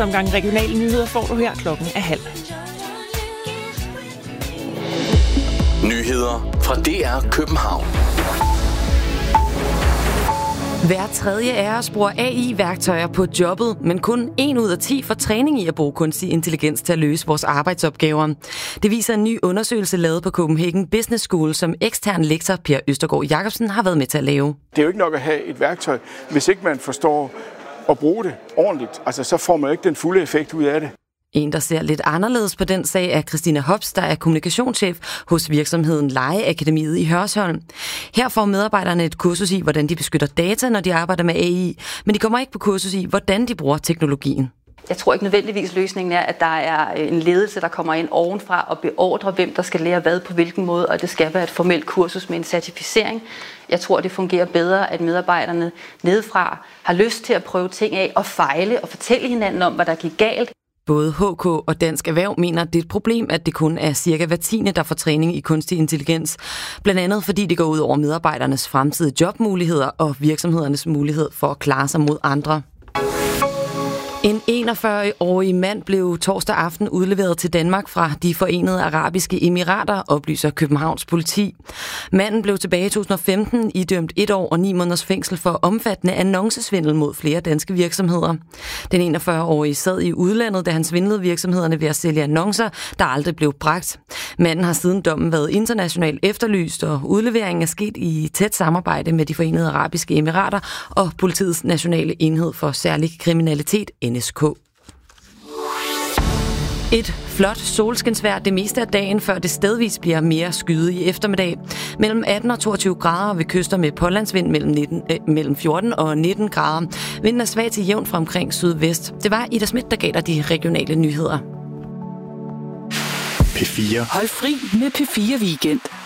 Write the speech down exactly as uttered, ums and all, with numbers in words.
Omgang regionale nyheder får du her klokken er halv. Nyheder fra D R København. Hver tredje af os bruger A I-værktøjer på jobbet, men kun en ud af ti får træning i at bruge kunstig intelligens til at løse vores arbejdsopgaver. Det viser en ny undersøgelse lavet på Copenhagen Business School, som ekstern lektor Per Østergaard Jacobsen har været med til at lave. Det er jo ikke nok at have et værktøj, hvis ikke man forstår at bruge det ordentligt. Altså, så får man ikke den fulde effekt ud af det. En, der ser lidt anderledes på den sag, er Christina Hobbs, der er kommunikationschef hos virksomheden Legeakademiet i Hørsholm. Her får medarbejderne et kursus i, hvordan de beskytter data, når de arbejder med A I, men de kommer ikke på kursus i, hvordan de bruger teknologien. Jeg tror ikke nødvendigvis, løsningen er, at der er en ledelse, der kommer ind ovenfra og beordrer, hvem der skal lære hvad på hvilken måde, og det skal være et formelt kursus med en certificering. Jeg tror, det fungerer bedre, at medarbejderne nedefra har lyst til at prøve ting af og fejle og fortælle hinanden om, hvad der gik galt. Både H K og Dansk Erhverv mener, at det er et problem, at det kun er cirka hver tiende, der får træning i kunstig intelligens. Blandt andet fordi det går ud over medarbejdernes fremtidige jobmuligheder og virksomhedernes mulighed for at klare sig mod andre. En enogfyrre-årig mand blev torsdag aften udleveret til Danmark fra de Forenede Arabiske Emirater, oplyser Københavns politi. Manden blev tilbage i to tusind og femten idømt et år og ni måneders fængsel for omfattende annoncesvindel mod flere danske virksomheder. Den enogfyrre-årige sad i udlandet, da han svindlede virksomhederne ved at sælge annoncer, der aldrig blev bragt. Manden har siden dommen været internationalt efterlyst, og udleveringen er sket i tæt samarbejde med de Forenede Arabiske Emirater og politiets nationale enhed for særlig kriminalitet, N S K. Et flot solskinsvejr det meste af dagen, før det stedvis bliver mere skyet i eftermiddag. Mellem atten og toogtyve grader ved kyster med pålandsvind mellem, nitten, øh, mellem fjorten og nitten grader. Vinden er svag til jævn fra omkring sydvest. Det var Ida Schmidt, der gav dig de regionale nyheder. P fire. Hold fri med P fire Weekend.